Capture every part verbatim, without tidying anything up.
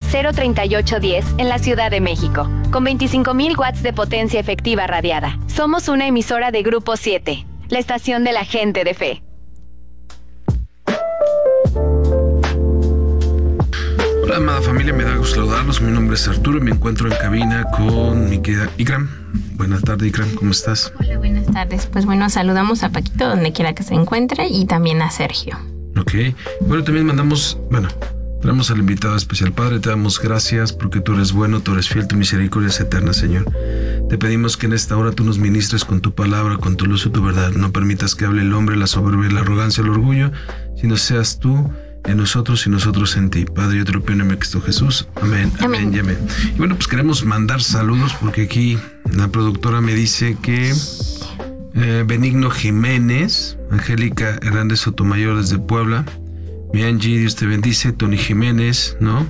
cero treinta y ocho diez en la Ciudad de México, con veinticinco mil watts de potencia efectiva radiada. Somos una emisora de Grupo siete, la estación de la gente de fe. Hola, amada familia, me da gusto saludarlos. Mi nombre es Arturo y me encuentro en cabina con mi querida Ikram. Buenas tardes, Ikram, ¿cómo estás? Hola, buenas tardes. Pues bueno, saludamos a Paquito donde quiera que se encuentre y también a Sergio. Ok, bueno, también mandamos, bueno, tenemos al invitado especial. Padre, te damos gracias porque tú eres bueno, tú eres fiel, tu misericordia es eterna, Señor. Te pedimos que en esta hora tú nos ministres con tu palabra, con tu luz y tu verdad. No permitas que hable el hombre, la soberbia, la arrogancia, el orgullo, sino seas tú en nosotros y nosotros en ti. Padre, yo te lo pido en el nombre de Cristo Jesús. Amén, amén, amén y amén. Y bueno, pues queremos mandar saludos porque aquí la productora me dice que eh, Benigno Jiménez, Angélica Hernández Sotomayor desde Puebla, mi Angie, Dios te bendice, Tony Jiménez, ¿no?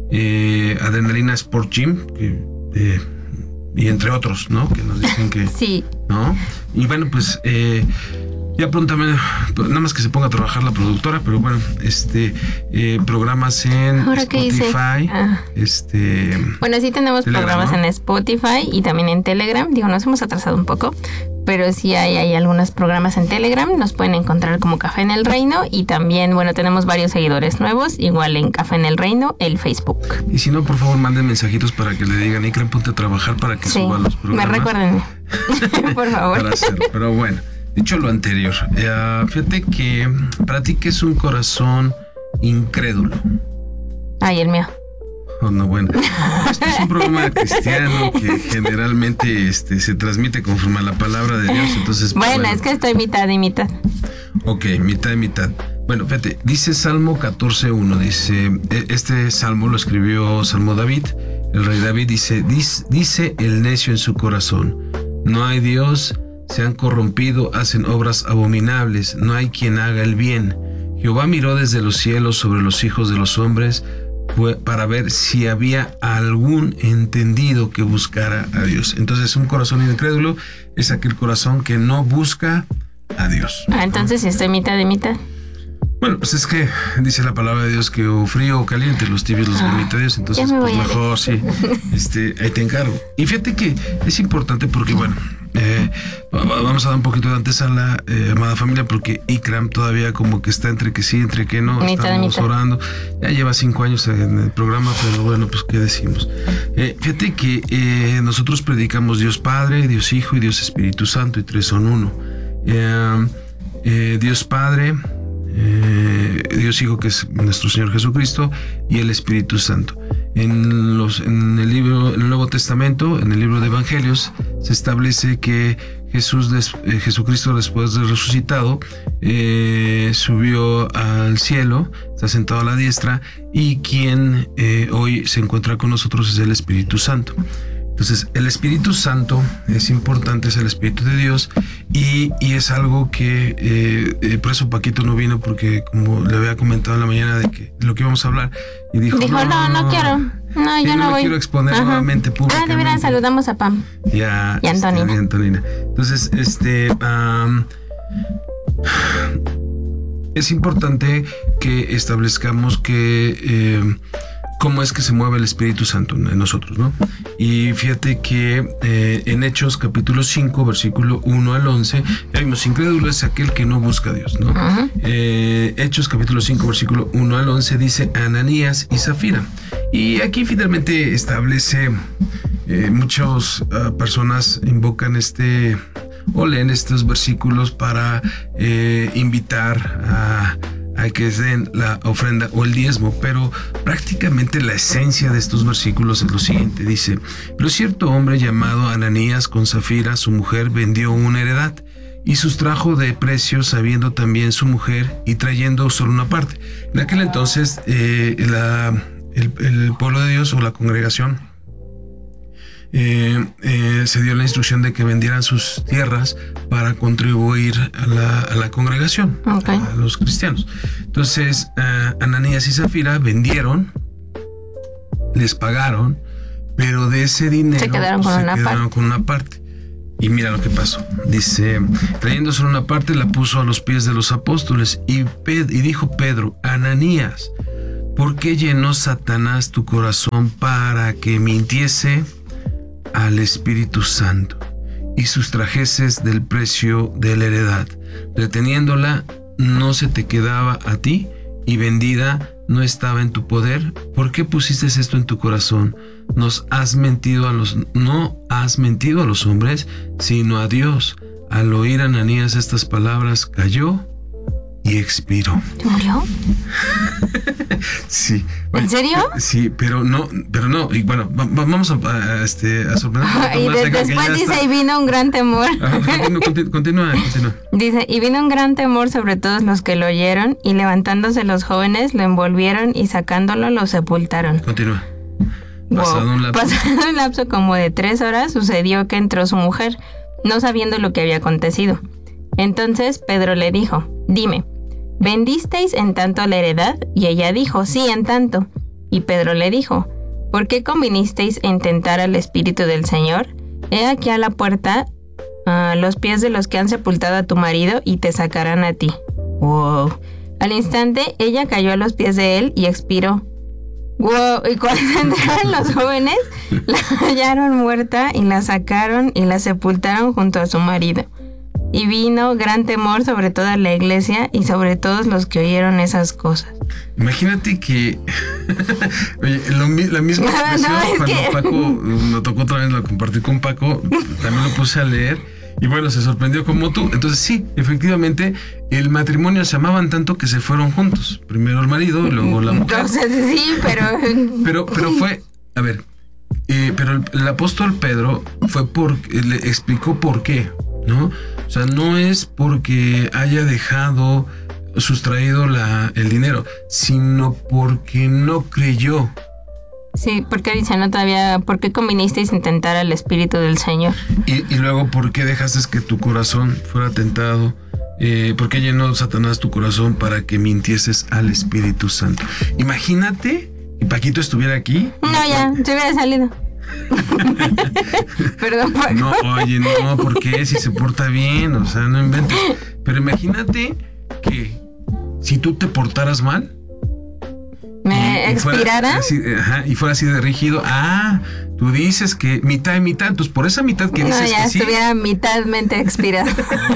Eh, Adrenalina Sport Gym, que, eh, y entre otros, ¿no? Que nos dicen que... Sí. ¿No? Y bueno, pues... Eh, Ya prontamente, nada más que se ponga a trabajar la productora, pero bueno, este eh, programas en ¿Ahora Spotify, ah. este bueno, sí tenemos Telegram, programas, ¿no?, en Spotify y también en Telegram. Digo, nos hemos atrasado un poco, pero sí hay, hay algunos programas en Telegram. Nos pueden encontrar como Café en el Reino y también, bueno, tenemos varios seguidores nuevos, igual en Café en el Reino, el Facebook. Y si no, por favor, manden mensajitos para que le digan, Ikram, ponte a trabajar para que sí, suba los programas. Me recuerden, por favor. Para hacerlo, pero bueno. Dicho lo anterior, eh, fíjate que para ti, ¿qué es un corazón incrédulo? Ay, el mío. Oh, no, bueno. Este es un programa cristiano que generalmente este, se transmite conforme a la palabra de Dios. Entonces, bueno, bueno, es que estoy mitad y mitad. Ok, mitad y mitad. Bueno, fíjate, dice Salmo catorce uno, dice, este salmo lo escribió Salmo David, el rey David, dice, dice, dice el necio en su corazón, no hay Dios. Se han corrompido, hacen obras abominables, no hay quien haga el bien. Jehová miró desde los cielos sobre los hijos de los hombres para ver si había algún entendido que buscara a Dios. Entonces, un corazón incrédulo es aquel corazón que no busca a Dios. Ah, entonces, ¿no? Estoy mitad de mitad. Bueno, pues es que dice la palabra de Dios que o frío o caliente, los tibios los vomita Dios, entonces me pues mejor sí, este, ahí te encargo. Y fíjate que es importante porque, bueno, eh, vamos a dar un poquito de antesala, eh, amada familia, porque Ikram todavía como que está entre que sí, entre que no, mitad, estamos mitad. orando, ya lleva cinco años en el programa, pero bueno, pues qué decimos. Eh, fíjate que eh, nosotros predicamos Dios Padre, Dios Hijo y Dios Espíritu Santo, y tres son uno. Eh, eh, Dios Padre, Eh, Dios Hijo, que es nuestro Señor Jesucristo, y el Espíritu Santo. En, los, en, el libro, en el Nuevo Testamento, en el libro de Evangelios, se establece que Jesús, des, eh, Jesucristo, después de resucitado, eh, subió al cielo, está sentado a la diestra, y quien eh, hoy se encuentra con nosotros es el Espíritu Santo. Entonces, el Espíritu Santo es importante, es el Espíritu de Dios, y, y es algo que, eh, eh, por eso Paquito no vino, porque como le había comentado en la mañana de que de lo que íbamos a hablar, y dijo, dijo no, no, no, no quiero, no, yo, yo no, no voy. quiero exponer Ajá. nuevamente públicamente. Ah, de verdad, saludamos a Pam. Ya, y a Antonina. Este, y Antonina. Entonces, este, um, es importante que establezcamos que... Eh, cómo es que se mueve el Espíritu Santo en nosotros, ¿no? Y fíjate que eh, en Hechos capítulo cinco, versículo uno al once, ya vimos, incrédulo es aquel que no busca a Dios, ¿no? Uh-huh. Eh, Hechos capítulo cinco, versículo uno al once dice Ananías y Zafira. Y aquí finalmente establece, eh, muchas uh, personas invocan este... o leen estos versículos para eh, invitar a... a que den la ofrenda o el diezmo, pero prácticamente la esencia de estos versículos es lo siguiente, dice, pero cierto hombre llamado Ananías con Zafira, su mujer, vendió una heredad y sustrajo de precio sabiendo también su mujer y trayendo solo una parte. En aquel entonces eh, la, el, el pueblo de Dios o la congregación Eh, eh, se dio la instrucción de que vendieran sus tierras para contribuir a la, a la congregación, okay. a los cristianos. Entonces, uh, Ananías y Zafira vendieron, les pagaron, pero de ese dinero se quedaron con, se una, quedaron parte. con una parte. Y mira lo que pasó. Dice, trayendo solo una parte, la puso a los pies de los apóstoles y, Ped- y dijo Pedro, Ananías, ¿por qué llenó Satanás tu corazón para que mintiese al Espíritu Santo y sustrajeses del precio de la heredad? Reteniéndola, no se te quedaba a ti, y vendida no estaba en tu poder. ¿Por qué pusiste esto en tu corazón? Nos has mentido a los, no has mentido a los hombres, sino a Dios. Al oír Ananías estas palabras, cayó y expiró. ¿Murió? Sí. ¿En serio? Sí, pero no, pero no. Y bueno, va, va, vamos a, a, este, a sorprender. Y de, después dice, está... y vino un gran temor. Ajá, continúa, continúa, continúa. Dice, y vino un gran temor sobre todos los que lo oyeron, y levantándose los jóvenes, lo envolvieron y sacándolo, lo sepultaron. Continúa. Pasado wow. un lapso. Pasado un lapso como de tres horas, sucedió que entró su mujer, no sabiendo lo que había acontecido. Entonces Pedro le dijo, dime, ¿vendisteis en tanto la heredad? Y ella dijo, sí, en tanto. Y Pedro le dijo, ¿por qué convinisteis en tentar al Espíritu del Señor? He aquí a la puerta uh, los pies de los que han sepultado a tu marido y te sacarán a ti. Wow. Al instante ella cayó a los pies de él y expiró. Wow. Y cuando entraron los jóvenes, la hallaron muerta y la sacaron y la sepultaron junto a su marido. Y vino gran temor sobre toda la iglesia y sobre todos los que oyeron esas cosas. Imagínate que oye, lo, la misma expresión no, cuando que... Paco me tocó otra vez, lo compartí con Paco, también lo puse a leer y bueno, se sorprendió como tú. Entonces sí, efectivamente, el matrimonio se amaban tanto que se fueron juntos. Primero el marido y luego la mujer. Entonces sí, pero... Pero, pero fue, a ver, eh, pero el, el apóstol Pedro fue por, le explicó por qué, ¿no? O sea, no es porque haya dejado, sustraído la, el dinero, sino porque no creyó. Sí, porque dice, no todavía, ¿por qué convinisteis en tentar al Espíritu del Señor? Y, y luego, ¿por qué dejaste que tu corazón fuera tentado? Eh, ¿Por qué llenó Satanás tu corazón para que mintieses al Espíritu Santo? Imagínate que Paquito estuviera aquí. No, ya, se hubiera salido. Perdón, Paco. No, oye, no, ¿por qué? Si se porta bien, o sea, no inventes. Pero imagínate que si tú te portaras mal, ¿me y, expirara? Y fuera, así, ajá, y fuera así de rígido. Ah, tú dices que mitad y mitad. Entonces, por esa mitad que dices no, ya que sí. estuviera mitadmente expirada.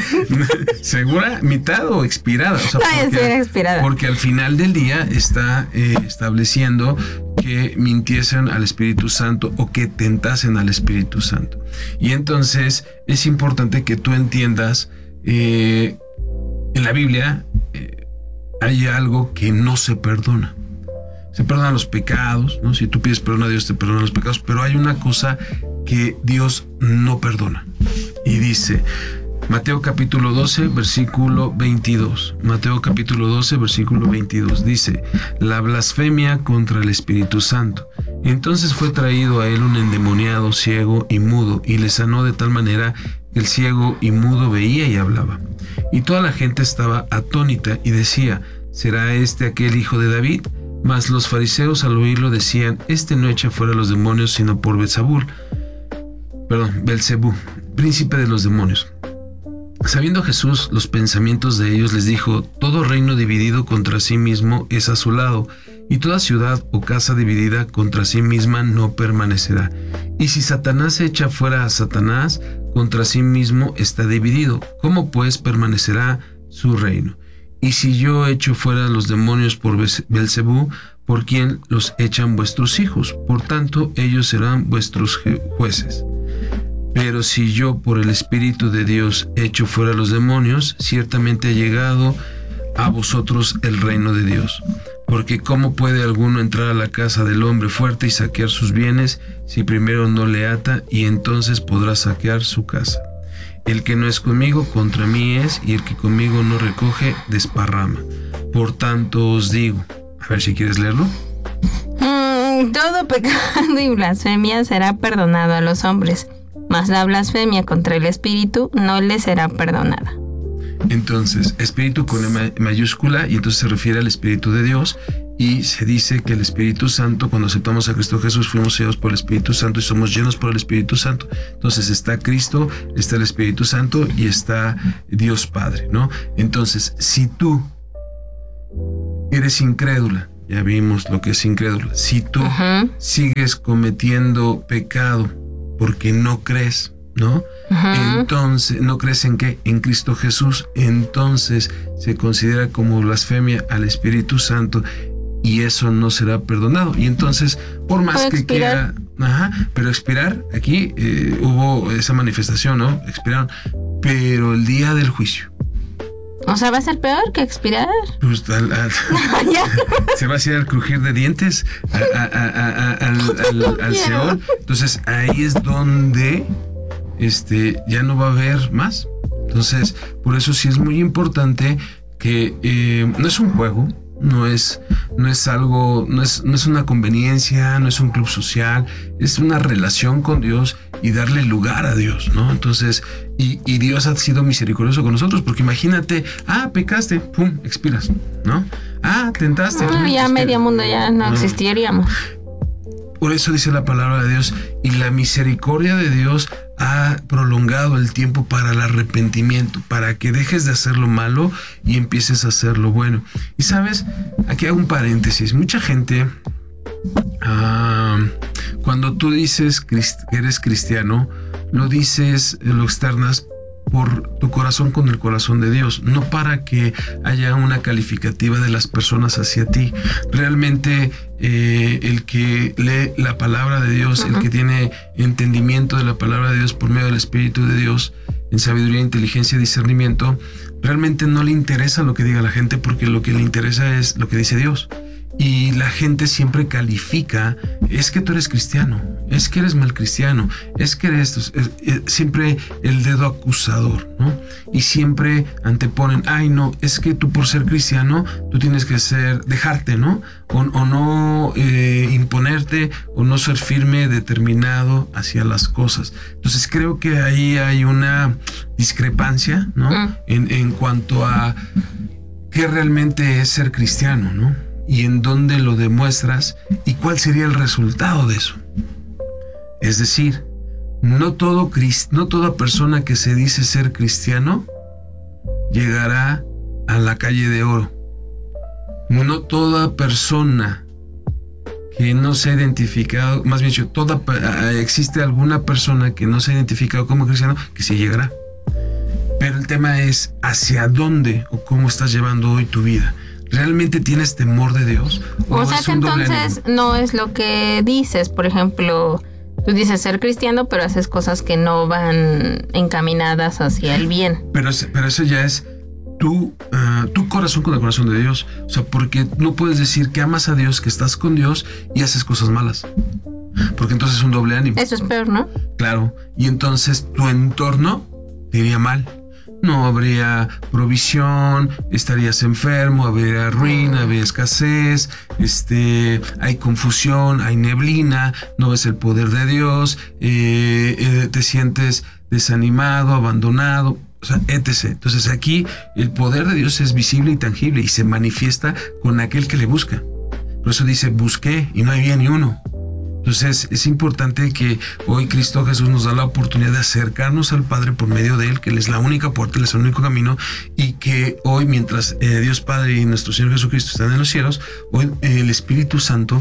¿Segura? ¿Mitad o expirada? O sea, no, porque, ya estuviera expirada. Porque al final del día está eh, estableciendo que mintiesen al Espíritu Santo o que tentasen al Espíritu Santo. Y entonces es importante que tú entiendas, eh, en la Biblia eh, hay algo que no se perdona. Se perdonan los pecados, ¿no? Si tú pides perdón a Dios, te perdona los pecados, pero hay una cosa que Dios no perdona. Y dice, Mateo capítulo doce, versículo veintidós. Mateo capítulo doce, versículo veintidós. Dice, la blasfemia contra el Espíritu Santo. Entonces fue traído a él un endemoniado ciego y mudo, y le sanó de tal manera que el ciego y mudo veía y hablaba. Y toda la gente estaba atónita y decía, ¿será este aquel hijo de David? Mas los fariseos al oírlo decían, este no echa fuera los demonios, sino por Beelzebú, perdón, Beelzebú, príncipe de los demonios. Sabiendo Jesús los pensamientos de ellos, les dijo, todo reino dividido contra sí mismo es asolado, y toda ciudad o casa dividida contra sí misma no permanecerá. Y si Satanás echa fuera a Satanás, contra sí mismo está dividido. ¿Cómo pues permanecerá su reino? Y si yo echo fuera los demonios por Beelzebú, ¿por quién los echan vuestros hijos? Por tanto, ellos serán vuestros jueces. Pero si yo por el Espíritu de Dios echo fuera los demonios, ciertamente ha llegado a vosotros el reino de Dios. Porque ¿cómo puede alguno entrar a la casa del hombre fuerte y saquear sus bienes si primero no le ata y entonces podrá saquear su casa? El que no es conmigo, contra mí es, y el que conmigo no recoge, desparrama. Por tanto os digo, a ver si quieres leerlo. Mm, todo pecado y blasfemia será perdonado a los hombres, mas la blasfemia contra el Espíritu no le será perdonada. Entonces, Espíritu con E mayúscula, y entonces se refiere al Espíritu de Dios, y se dice que el Espíritu Santo, cuando aceptamos a Cristo Jesús, fuimos sellados por el Espíritu Santo y somos llenos por el Espíritu Santo. Entonces está Cristo, está el Espíritu Santo y está Dios Padre, ¿no? Entonces, si tú eres incrédula, y ya vimos lo que es incrédulo. Si tú uh-huh. sigues cometiendo pecado porque no crees, ¿no? Uh-huh. Entonces, ¿no crees en qué? En Cristo Jesús. Entonces se considera como blasfemia al Espíritu Santo y eso no será perdonado. Y entonces, por más que quiera... Ajá, pero expirar, aquí eh, hubo esa manifestación, ¿no? Expiraron, pero el día del juicio. O sea, ¿va a ser peor que expirar? Pues al, al, se va a hacer el crujir de dientes a, a, a, a, al, al, al Seol. Entonces ahí es donde este, ya no va a haber más. Entonces, por eso sí es muy importante que eh, no es un juego. No es, no es algo, no es, no es una conveniencia, no es un club social, es una relación con Dios y darle lugar a Dios, ¿no? Entonces, y, y Dios ha sido misericordioso con nosotros, porque imagínate, ah, pecaste, pum, expiras, ¿no? Ah, tentaste. Ah, pum, ya expiras. Medio mundo ya no, no existiríamos. Por eso dice la palabra de Dios, y la misericordia de Dios ha prolongado el tiempo para el arrepentimiento, para que dejes de hacer lo malo y empieces a hacer lo bueno. Y sabes, aquí hago un paréntesis. Mucha gente, uh, cuando tú dices que eres cristiano, lo dices, lo externas por tu corazón con el corazón de Dios, no para que haya una calificativa de las personas hacia ti. Realmente eh, el que lee la palabra de Dios, uh-huh. el que tiene entendimiento de la palabra de Dios por medio del Espíritu de Dios, en sabiduría, inteligencia y discernimiento, realmente no le interesa lo que diga la gente, porque lo que le interesa es lo que dice Dios. Y la gente siempre califica, es que tú eres cristiano, es que eres mal cristiano, es que eres esto, es, es, siempre el dedo acusador, ¿no? Y siempre anteponen, ay no, es que tú por ser cristiano, tú tienes que ser, dejarte, ¿no? O, o no eh, imponerte, o no ser firme, determinado hacia las cosas. Entonces creo que ahí hay una discrepancia, ¿no? Mm. En, en cuanto a qué realmente es ser cristiano, ¿no? Y en dónde lo demuestras y cuál sería el resultado de eso. Es decir, no todo no toda persona que se dice ser cristiano llegará a la calle de oro. No toda persona que no se ha identificado, más bien dicho, toda, existe alguna persona que no se ha identificado como cristiano que sí llegará. Pero el tema es hacia dónde o cómo estás llevando hoy tu vida. ¿Realmente tienes temor de Dios? O, o sea que entonces no es lo que dices. Por ejemplo, tú dices ser cristiano, pero haces cosas que no van encaminadas hacia el bien. Pero, pero eso ya es tu, uh, tu corazón con el corazón de Dios. O sea, porque no puedes decir que amas a Dios, que estás con Dios y haces cosas malas. Porque entonces es un doble ánimo. Eso es peor, ¿no? Claro. Y entonces tu entorno te iría mal. No habría provisión, estarías enfermo, habría ruina, habría escasez, este, hay confusión, hay neblina, no ves el poder de Dios, eh, eh, te sientes desanimado, abandonado, o sea, etcétera. Entonces aquí el poder de Dios es visible y tangible y se manifiesta con aquel que le busca. Por eso dice, busqué y no había ni uno. Entonces es importante que hoy Cristo Jesús nos da la oportunidad de acercarnos al Padre por medio de Él, que Él es la única puerta, Él es el único camino, y que hoy mientras eh, Dios Padre y nuestro Señor Jesucristo están en los cielos, hoy eh, el Espíritu Santo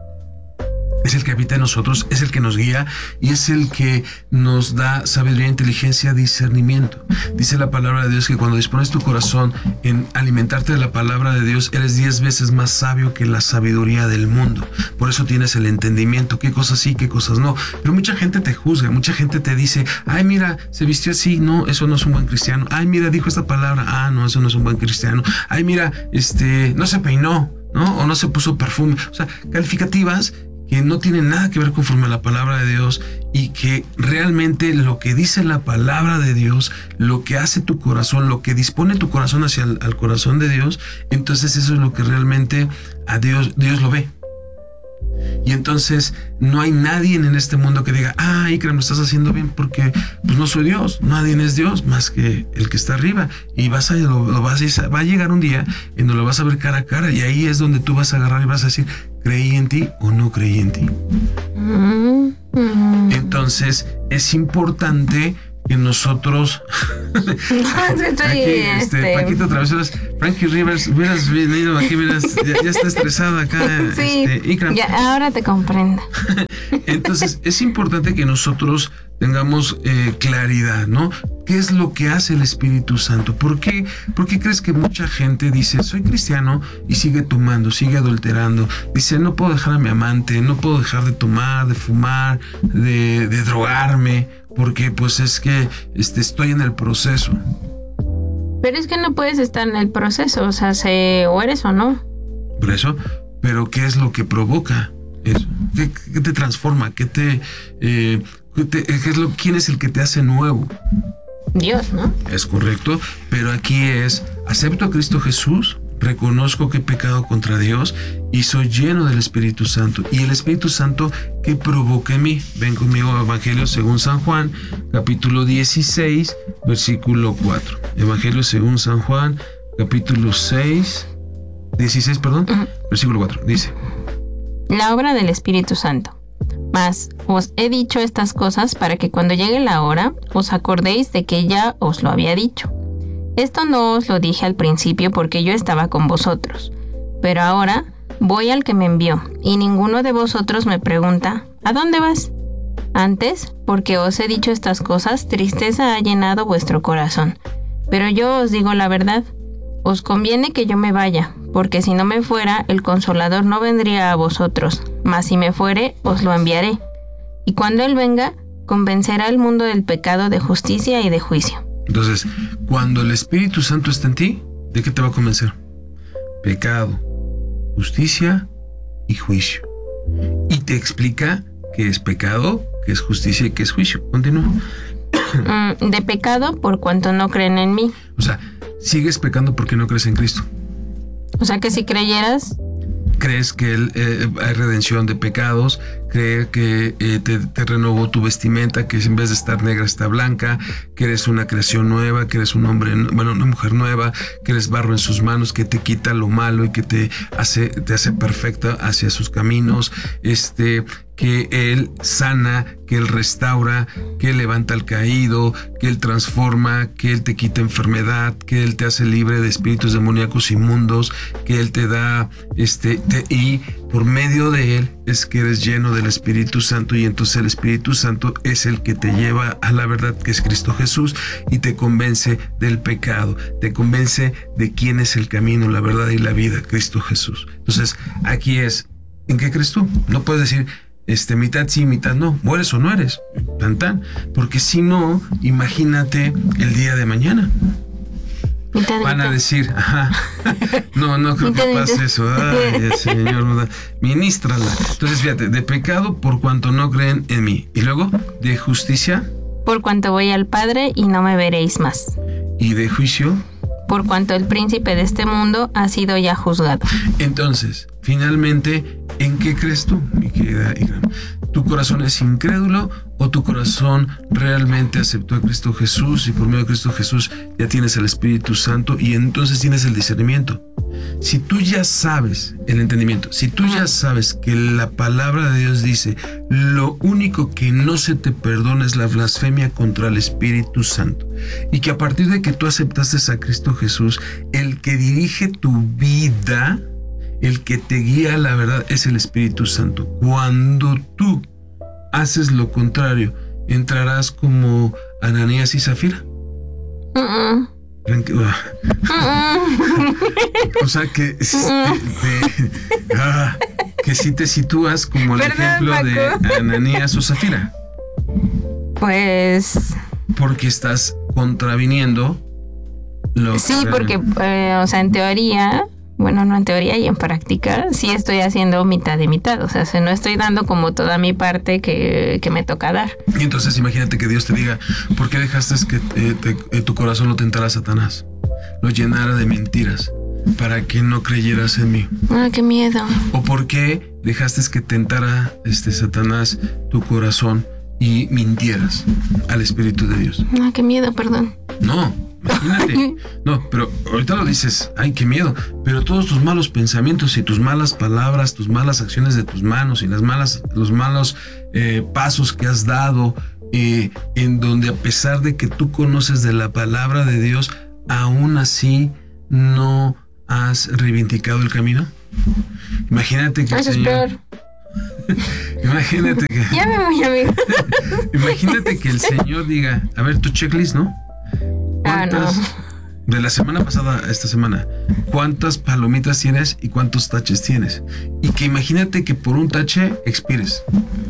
es el que habita en nosotros, es el que nos guía y es el que nos da sabiduría, inteligencia, discernimiento. Dice la palabra de Dios que cuando dispones tu corazón en alimentarte de la palabra de Dios, eres diez veces más sabio que la sabiduría del mundo. Por eso tienes el entendimiento, qué cosas sí, qué cosas no. Pero mucha gente te juzga, mucha gente te dice, ay mira, se vistió así, no, eso no es un buen cristiano. Ay mira, dijo esta palabra, ah, no, eso no es un buen cristiano. Ay mira, este, no se peinó, ¿no? O no se puso perfume. O sea, calificativas que no tienen nada que ver conforme a la palabra de Dios y que realmente lo que dice la palabra de Dios, lo que hace tu corazón, lo que dispone tu corazón hacia el al corazón de Dios, entonces eso es lo que realmente a Dios, Dios lo ve. Y entonces no hay nadie en este mundo que diga, ah, Ikram, lo estás haciendo bien, porque pues no soy Dios, nadie es Dios más que el que está arriba. Y vas a, lo, lo vas a, va a llegar un día en donde lo vas a ver cara a cara y ahí es donde tú vas a agarrar y vas a decir, ¿creí en ti o no creí en ti? Mm-hmm. Entonces es importante que nosotros aquí, este, este... Paquito Travesuras, Frankie Rivers, hubieras venido aquí, hubieras, ya, ya está estresada acá. Sí, este, Ikram. Ya, ahora te comprendo. Entonces es importante que nosotros tengamos eh, claridad, ¿no? ¿Qué es lo que hace el Espíritu Santo? ¿Por qué? ¿Por qué crees que mucha gente dice, soy cristiano y sigue tomando, sigue adulterando? Dice, no puedo dejar a mi amante, no puedo dejar de tomar, de fumar, de, de drogarme, porque pues es que este, estoy en el proceso. Pero es que no puedes estar en el proceso, o sea, se, o eres o no. Por eso, pero ¿qué es lo que provoca eso? ¿Qué, qué te transforma? ¿Qué te, eh, qué te, qué es lo, quién es el que te hace nuevo? Dios, ¿no? Es correcto, pero aquí es, acepto a Cristo Jesús, reconozco que he pecado contra Dios y soy lleno del Espíritu Santo. Y el Espíritu Santo, ¿qué provoca en mí? Ven conmigo a Evangelio según San Juan, capítulo dieciséis, versículo cuatro. Evangelio según San Juan, capítulo seis, dieciséis, perdón, uh-huh. versículo cuatro. Dice: la obra del Espíritu Santo. Mas os he dicho estas cosas para que cuando llegue la hora os acordéis de que ya os lo había dicho. Esto no os lo dije al principio porque yo estaba con vosotros, pero ahora voy al que me envió, y ninguno de vosotros me pregunta, ¿a dónde vas? Antes, porque os he dicho estas cosas, tristeza ha llenado vuestro corazón. Pero yo os digo la verdad, os conviene que yo me vaya, porque si no me fuera, el Consolador no vendría a vosotros, mas si me fuere, os lo enviaré. Y cuando Él venga, convencerá al mundo del pecado, de justicia y de juicio. Entonces, cuando el Espíritu Santo está en ti, ¿de qué te va a convencer? Pecado, justicia y juicio. Y te explica qué es pecado, qué es justicia y qué es juicio. Continúa. Mm, de pecado por cuanto no creen en mí. O sea, sigues pecando porque no crees en Cristo. O sea que si creyeras... Crees que él, eh, hay redención de pecados, crees que eh, te, te renovó tu vestimenta, que en vez de estar negra está blanca, que eres una creación nueva, que eres un hombre, bueno, una mujer nueva, que eres barro en sus manos, que te quita lo malo y que te hace, te hace perfecta hacia sus caminos, este, que Él sana, que Él restaura, que Él levanta al caído, que Él transforma, que Él te quita enfermedad, que Él te hace libre de espíritus demoníacos inmundos, que Él te da, este, te, y por medio de Él es que eres lleno del Espíritu Santo, y entonces el Espíritu Santo es el que te lleva a la verdad, que es Cristo Jesús, y te convence del pecado, te convence de quién es el camino, la verdad y la vida, Cristo Jesús. Entonces, aquí es, ¿en qué crees tú? No puedes decir, Este, mitad sí, mitad no. ¿Mueres o no eres? Tan, tan. Porque si no, imagínate el día de mañana. Mitad, Van mitad. a decir, ajá, no, no creo mitad, que pase mitad. eso. Ay, Señor, ministrala. Entonces, fíjate, de pecado por cuanto no creen en mí. Y luego, de justicia. Por cuanto voy al Padre y no me veréis más. Y de juicio. Por cuanto el príncipe de este mundo ha sido ya juzgado. Entonces, finalmente, ¿en qué crees tú, mi querida Ikram? ¿Tu corazón es incrédulo o tu corazón realmente aceptó a Cristo Jesús y por medio de Cristo Jesús ya tienes el Espíritu Santo y entonces tienes el discernimiento? Si tú ya sabes el entendimiento, si tú ya sabes que la palabra de Dios dice lo único que no se te perdona es la blasfemia contra el Espíritu Santo, y que a partir de que tú aceptaste a Cristo Jesús, el que dirige tu vida, el que te guía a la verdad es el Espíritu Santo. Cuando tú haces lo contrario, entrarás como Ananías y Zafira. Uh-uh. O sea que te, te, ah, que si te sitúas como el Perdón, ejemplo Paco. de Ananías o Zafira. Pues... Porque estás contraviniendo lo Sí, que... porque, eh, o sea, en teoría... Bueno, no en teoría y en práctica, sí estoy haciendo mitad y mitad. O sea, se no estoy dando como toda mi parte que, que me toca dar. Y entonces imagínate que Dios te diga, ¿por qué dejaste que eh, te, eh, tu corazón lo tentara a Satanás? Lo llenara de mentiras para que no creyeras en mí. Ah, qué miedo. ¿O por qué dejaste que tentara este Satanás tu corazón y mintieras al Espíritu de Dios? Ah, qué miedo, perdón. No. Imagínate, no, pero ahorita lo dices, ay, qué miedo, pero todos tus malos pensamientos y tus malas palabras, tus malas acciones de tus manos y las malas, los malos eh, pasos que has dado eh, en donde a pesar de que tú conoces de la palabra de Dios, aún así no has reivindicado el camino? Imagínate que Eso el Señor... es peor. Imagínate que... Ya me voy, amigo. Imagínate que el Señor diga, a ver, tu checklist, ¿no? Ah, no. De la semana pasada a esta semana, ¿cuántas palomitas tienes y cuántos taches tienes? Y que imagínate que por un tache expires.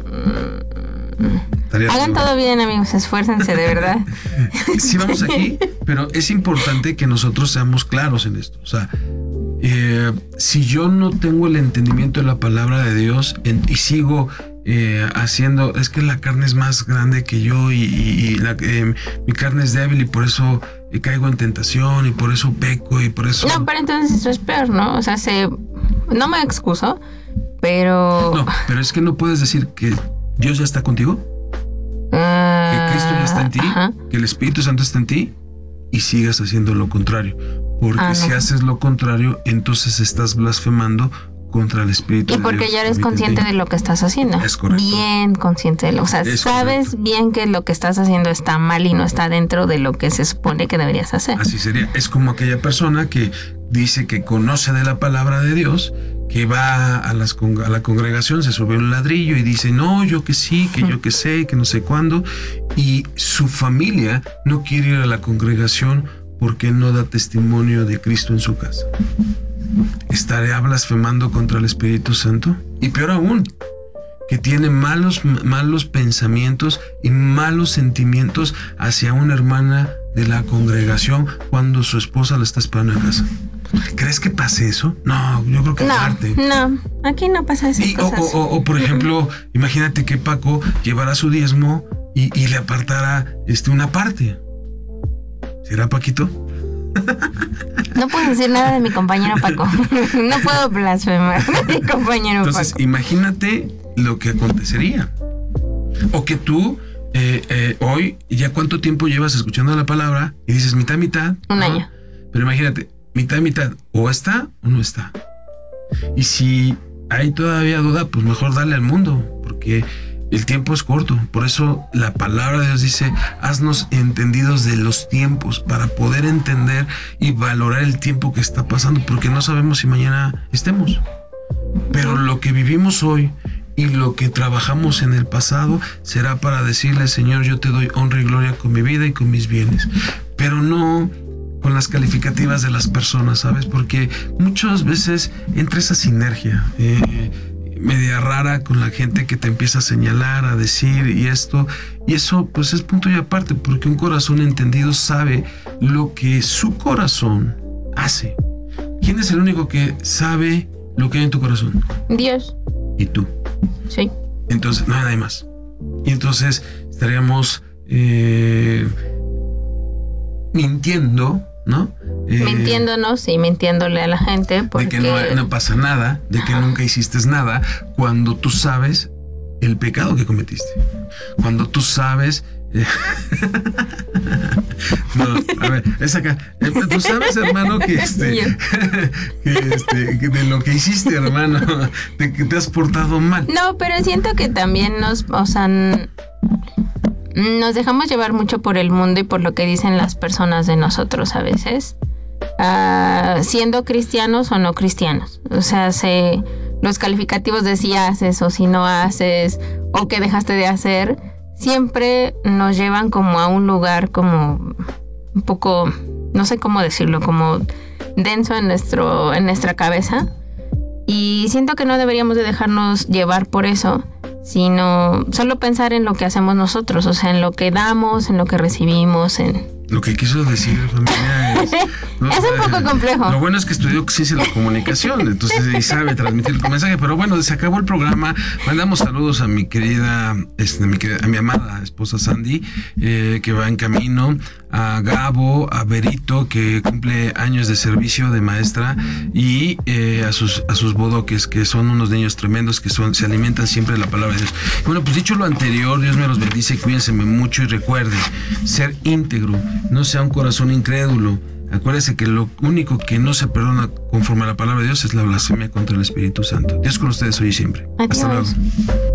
Estaría Hagan todo. todo bien, amigos, esfuércense, de verdad. Sí, vamos aquí, pero es importante que nosotros seamos claros en esto. O sea, eh, si yo no tengo el entendimiento de la palabra de Dios en, y sigo eh, haciendo, es que la carne es más grande que yo y, y, y la, eh, mi carne es débil y por eso eh, caigo en tentación y por eso peco y por eso... No, pero entonces eso es peor, ¿no? O sea, se... no me excuso, pero... No, pero es que no puedes decir que Dios ya está contigo, uh, que Cristo ya está en ti, ajá. que el Espíritu Santo está en ti y sigas haciendo lo contrario. Porque Ah, no. si haces lo contrario, entonces estás blasfemando contra el Espíritu Y de porque Dios ya eres que habita en consciente ti. de lo que estás haciendo. Es correcto. Bien consciente de lo, o sea, Es sabes correcto. bien que lo que estás haciendo está mal y no está dentro de lo que se supone que deberías hacer. Así sería. Es como aquella persona que dice que conoce de la palabra de Dios, que va a, las, con- a la congregación, se sube a un ladrillo y dice, no, yo que sí, que yo que sé, que no sé cuándo. Y su familia no quiere ir a la congregación porque no da testimonio de Cristo en su casa. ¿Estará blasfemando contra el Espíritu Santo? Y peor aún, que tiene malos, malos pensamientos y malos sentimientos hacia una hermana de la congregación cuando su esposa la está esperando en casa. ¿Crees que pase eso? No, yo creo que No, aparte. no, aquí no pasa esas Y, o, cosas. o- o, por ejemplo, imagínate que Paco llevara su diezmo y, y le apartara este, una parte. ¿Será Paquito? No puedo decir nada de mi compañero Paco. No puedo blasfemar de mi compañero Entonces, Paco. imagínate lo que acontecería. O que tú, eh, eh, hoy, ya cuánto tiempo llevas escuchando la palabra y dices mitad, mitad. Un ¿no? año. Pero imagínate, mitad, mitad, o está o no está. Y si hay todavía duda, pues mejor dale al mundo, porque el tiempo es corto. Por eso la palabra de Dios dice, haznos entendidos de los tiempos para poder entender y valorar el tiempo que está pasando, porque no sabemos si mañana estemos. Pero lo que vivimos hoy y lo que trabajamos en el pasado será para decirle, Señor, yo te doy honra y gloria con mi vida y con mis bienes. Pero no con las calificativas de las personas, ¿sabes? Porque muchas veces entra esa sinergia eh, media rara con la gente que te empieza a señalar, a decir y esto, y eso pues es punto y aparte, porque un corazón entendido sabe lo que su corazón hace. ¿Quién es el único que sabe lo que hay en tu corazón? Dios. Y tú. Sí. Entonces, no hay nadie más. Y entonces estaríamos eh, mintiendo, ¿no? Eh, Mintiéndonos y mintiéndole a la gente porque... De que no, no pasa nada, de que nunca hiciste nada, cuando tú sabes el pecado que cometiste. Cuando tú sabes... eh, no, a ver, es acá. Eh, Tú sabes, hermano, que este, que este, que de lo que hiciste, hermano, de que te has portado mal. No, pero siento que también nos, o sea, n- nos dejamos llevar mucho por el mundo y por lo que dicen las personas de nosotros a veces, ah, siendo cristianos o no cristianos. O sea, se, los calificativos de si haces o si no haces o que dejaste de hacer, siempre nos llevan como a un lugar como un poco, no sé cómo decirlo, como denso en nuestro, en nuestra cabeza. Y siento que no deberíamos de dejarnos llevar por eso, sino solo pensar en lo que hacemos nosotros, o sea, en lo que damos, en lo que recibimos, en... Lo que quiso decir, familia, es... ¿no? Es un poco complejo. Lo bueno es que estudió ciencia de la comunicación, entonces y sabe transmitir el mensaje. Pero bueno, se acabó el programa. Mandamos saludos a mi querida, este, a, mi, querida- a mi amada esposa Sandy, eh, que va en camino, a Gabo, a Berito, que cumple años de servicio de maestra, y eh, a sus a sus bodoques, que son unos niños tremendos, que son se alimentan siempre de la palabra de Dios. Bueno, pues dicho lo anterior, Dios me los bendice, cuídense mucho y recuerden, ser íntegro, no sea un corazón incrédulo. Acuérdense que lo único que no se perdona conforme a la palabra de Dios es la blasfemia contra el Espíritu Santo. Dios con ustedes hoy y siempre. Hasta Adiós. luego.